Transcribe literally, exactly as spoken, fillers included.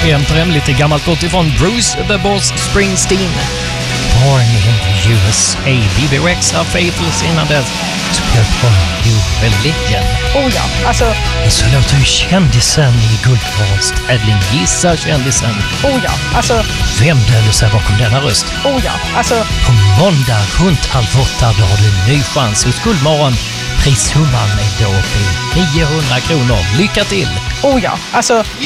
Entrem, lite gammalt gott ifrån Bruce the Boss Springsteen. Born in the U S A, B B Rexha, Faithless innan dess. Spelat på You Religion. Oh ja, alltså... Och så låter ju kändisen i Guldbadstävling. Gissa kändisen. Oh ja, alltså... Vem döljer sig bakom denna röst? Oh ja, alltså... På måndag runt halv åtta då har du en ny chans hos Guldmorgon. Prissumman är då uppe i niohundra kronor. Lycka till! Oh ja, alltså...